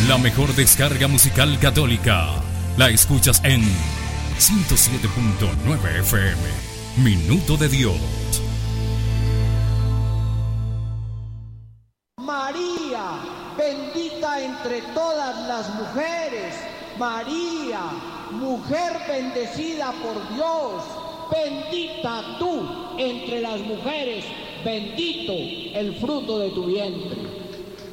La mejor descarga musical católica la escuchas en 107.9 FM. Minuto de Dios. María, bendita entre todas las mujeres. María, mujer bendecida por Dios. Bendita tú entre las mujeres. Bendito el fruto de tu vientre.